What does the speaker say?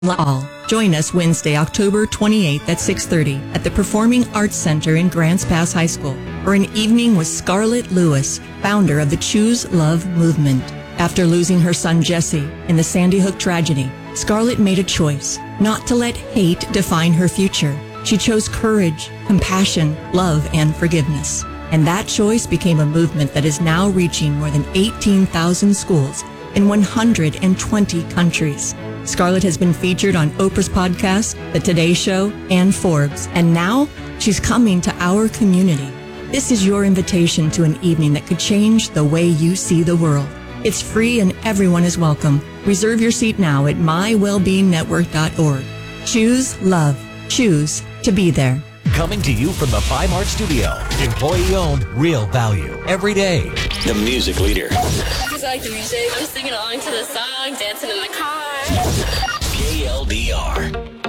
all. Join us Wednesday, October 28th at 6:30 at the Performing Arts Center in Grants Pass High School for an evening with Scarlett Lewis, founder of the Choose Love movement. After losing her son Jesse in the Sandy Hook tragedy, Scarlett made a choice not to let hate define her future. She chose courage, compassion, love, and forgiveness. And that choice became a movement that is now reaching more than 18,000 schools in 120 countries. Scarlett has been featured on Oprah's podcast, The Today Show, and Forbes. And now she's coming to our community. This is your invitation to an evening that could change the way you see the world. It's free and everyone is welcome. Reserve your seat now at mywellbeingnetwork.org. Choose love. Choose to be there. Coming to you from the 5 Art Studio. Employee-owned, real value. Every day. The music leader. Because I like the music. I'm singing along to the song, dancing in the car. KLDR.